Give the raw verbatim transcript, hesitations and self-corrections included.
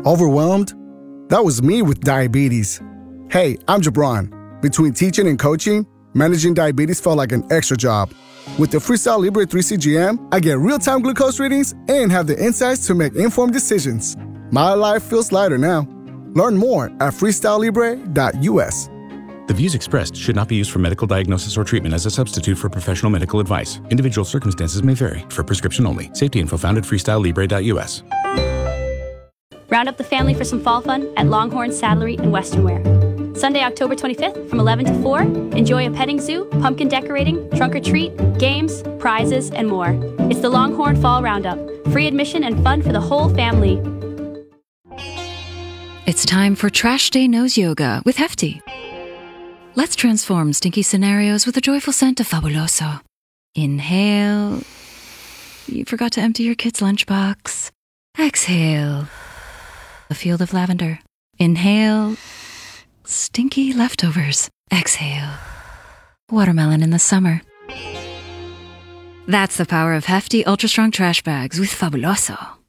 Overwhelmed? That was me with diabetes. Hey, I'm Jabron. Between teaching and coaching, managing diabetes felt like an extra job. With the Freestyle Libre three C G M, I get real-time glucose readings and have the insights to make informed decisions. My life feels lighter now. Learn more at freestyle libre dot u s. The views expressed should not be used for medical diagnosis or treatment as a substitute for professional medical advice. Individual circumstances may vary. For prescription only. Safety info found at freestyle libre dot u s. Round up the family for some fall fun at Longhorn Saddlery in Western Wear. Sunday, October twenty-fifth from eleven to four, enjoy a petting zoo, pumpkin decorating, trunk or treat, games, prizes, and more. It's the Longhorn Fall Roundup. Free admission and fun for the whole family. It's time for Trash Day Nose Yoga with Hefty. Let's transform stinky scenarios with the joyful scent of Fabuloso. Inhale. You forgot to empty your kid's lunchbox. Exhale. A field of lavender. Inhale. Stinky leftovers. Exhale. Watermelon in the summer. That's the power of Hefty Ultra Strong Trash Bags with Fabuloso.